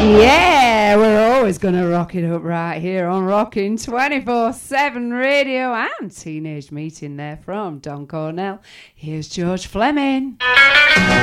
Yeah, we're always going to rock it up right here on Rockin' 24/7 Radio and Teenage Meeting there from Don Cornell. Here's George Fleming.